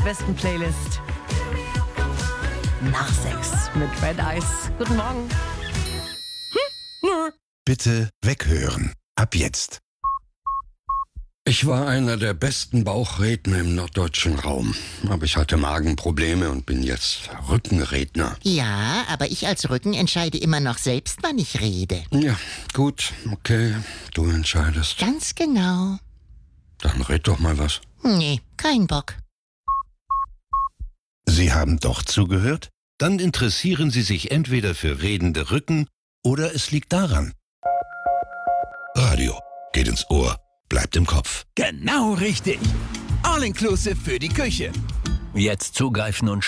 besten Playlist. Nach 6 mit Red Eyes. Guten Morgen. Bitte weghören. Ab jetzt. Ich war einer der besten Bauchredner im norddeutschen Raum. Aber ich hatte Magenprobleme und bin jetzt Rückenredner. Ja, aber ich als Rücken entscheide immer noch selbst, wann ich rede. Ja, gut, okay, du entscheidest. Ganz genau. Dann red doch mal was. Nee, kein Bock. Sie haben doch zugehört? Dann interessieren Sie sich entweder für redende Rücken oder es liegt daran. Radio geht ins Ohr, bleibt im Kopf. Genau richtig. All inclusive für die Küche. Jetzt zugreifen und